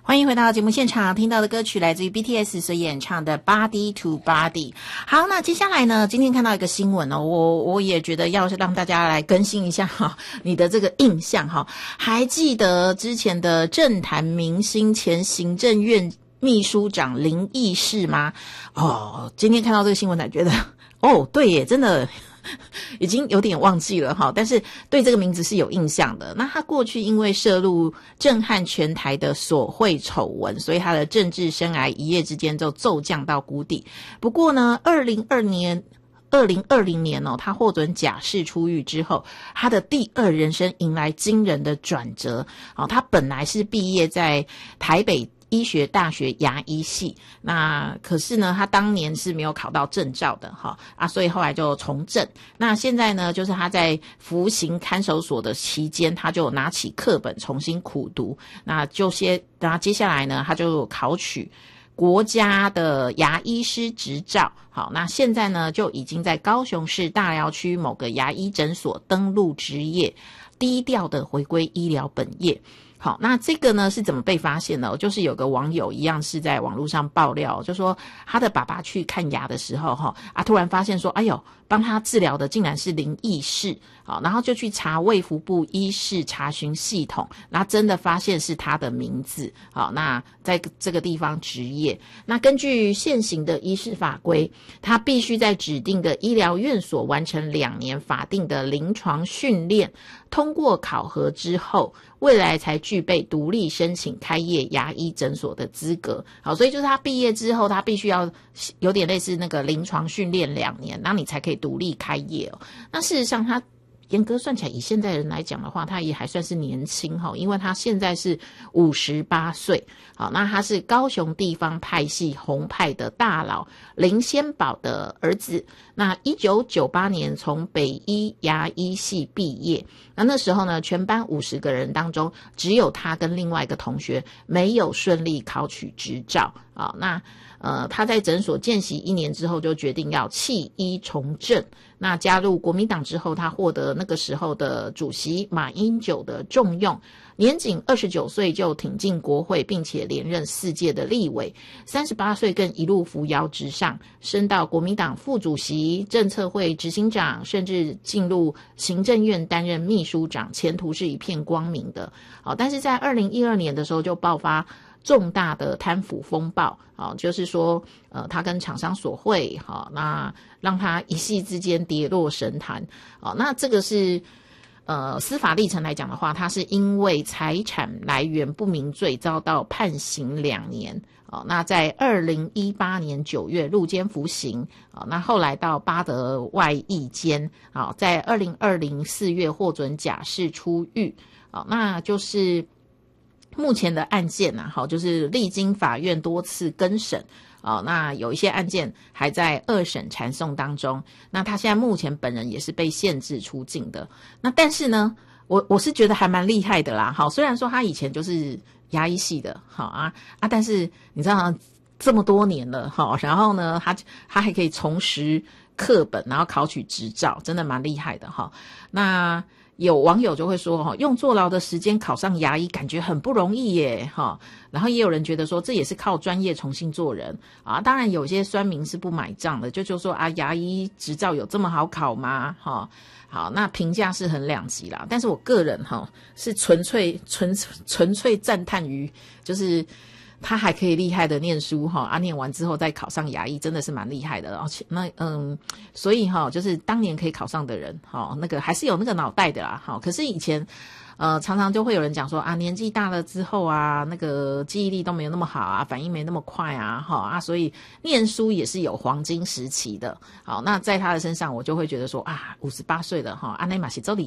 欢迎回到节目现场，听到的歌曲来自于 BTS 所演唱的 Body to Body。 好，那接下来呢，今天看到一个新闻哦，我也觉得要是让大家来更新一下你的这个印象还记得之前的政坛明星前行政院秘书长林义士吗？今天看到这个新闻才觉得对耶，真的已经有点忘记了但是对这个名字是有印象的。那他过去因为涉入震撼全台的索贿丑闻，所以他的政治生涯一夜之间就骤降到谷底。不过呢2020年他获准假释出狱之后，他的第二人生迎来惊人的转折。他本来是毕业在台北医学大学牙医系，那可是呢他当年是没有考到证照的所以后来就从政。那现在呢就是他在服刑看守所的期间，他就拿起课本重新苦读，那接下来呢他就考取国家的牙医师执照。好，那现在呢就已经在高雄市大寮区某个牙医诊所登录执业，低调的回归医疗本业。好，那这个呢是怎么被发现的？就是有个网友一样是在网络上爆料，就说他的爸爸去看牙的时候突然发现说帮他治疗的竟然是林义士。好，然后就去查卫福部医事查询系统，然后真的发现是他的名字。好，那在这个地方执业，那根据现行的医事法规，他必须在指定的医疗院所完成2年法定的临床训练，通过考核之后，未来才具备独立申请开业牙医诊所的资格。好，所以就是他毕业之后，他必须要有点类似那个临床训练2年，那你才可以独立开业那事实上他严格算起来，以现在人来讲的话，他也还算是年轻因为他现在是58岁。好，那他是高雄地方派系红派的大佬林先宝的儿子。那1998年从北医牙医系毕业，那时候呢全班50个人当中，只有他跟另外一个同学没有顺利考取执照。那他在诊所见习1年之后，就决定要弃医从政。那加入国民党之后，他获得那个时候的主席马英九的重用，年仅29岁就挺进国会，并且连任4届的立委。38岁更一路扶摇直上，升到国民党副主席、政策会执行长，甚至进入行政院担任秘书长，前途是一片光明的。但是在2012年的时候就爆发重大的贪腐风暴。就是说他跟厂商索贿，那让他一夕之间跌落神坛。那这个是司法历程来讲的话，他是因为财产来源不明罪遭到判刑2年。那在2018年9月入监服刑。那后来到巴德外役监，在2020 4月获准假释出狱。那就是目前的案件就是历经法院多次更审。那有一些案件还在2审缠讼当中。那他现在目前本人也是被限制出境的。那但是呢，我是觉得还蛮厉害的啦。虽然说他以前就是牙医系的，但是你知道这么多年了，然后呢他还可以重拾课本，然后考取执照，真的蛮厉害的那有网友就会说用坐牢的时间考上牙医感觉很不容易耶然后也有人觉得说这也是靠专业重新做人当然有些酸民是不买账的，就说牙医执照有这么好考吗好，那评价是很两极啦。但是我个人是纯粹赞叹于就是他还可以厉害的念书念完之后再考上牙医，真的是蛮厉害的。而且所以就是当年可以考上的人那个还是有那个脑袋的啦可是以前常常就会有人讲说年纪大了之后那个记忆力都没有那么好反应没那么快所以念书也是有黄金时期的。好，那在他的身上我就会觉得说58岁了那嘛是这里